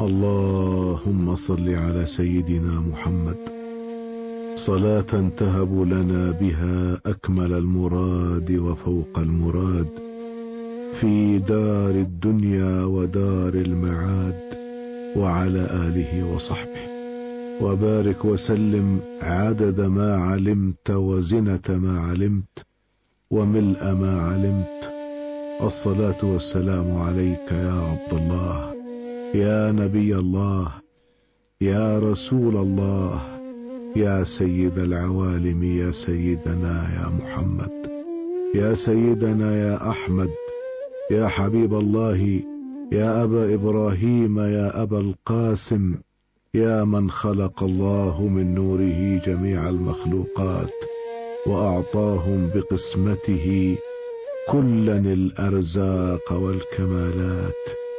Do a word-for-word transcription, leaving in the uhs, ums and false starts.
اللهم صل على سيدنا محمد صلاة تهب لنا بها أكمل المراد وفوق المراد في دار الدنيا ودار المعاد، وعلى آله وصحبه، وبارك وسلم عدد ما علمت وزنة ما علمت وملء ما علمت. الصلاة والسلام عليك يا عبد الله، يا نبي الله، يا رسول الله، يا سيد العوالم، يا سيدنا يا محمد، يا سيدنا يا أحمد، يا حبيب الله، يا أبا إبراهيم، يا أبا القاسم، يا من خلق الله من نوره جميع المخلوقات وأعطاهم بقسمته كلا الأرزاق والكمالات.